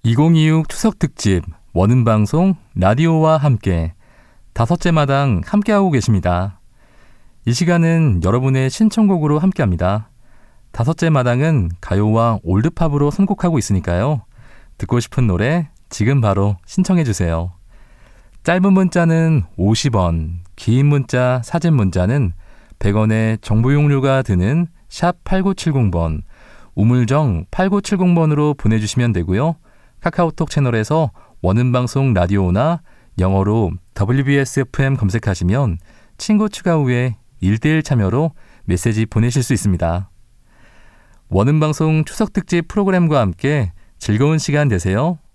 2026 추석 특집 원음방송 라디오와 함께 5째 마당 함께하고 계십니다. 이 시간은 여러분의 신청곡으로 함께합니다. 5째 마당은 가요와 올드팝으로 선곡하고 있으니까요. 듣고 싶은 노래 지금 바로 신청해 주세요. 짧은 문자는 50원, 긴 문자, 사진 문자는 100원의 정보 용료가 드는 샵 8970번, 우물정 8970번으로 보내주시면 되고요. 카카오톡 채널에서 원음방송 라디오나 영어로 WBSFM 검색하시면 친구 추가 후에 1대1 참여로 메시지 보내실 수 있습니다. 원음방송 추석특집 프로그램과 함께 즐거운 시간 되세요.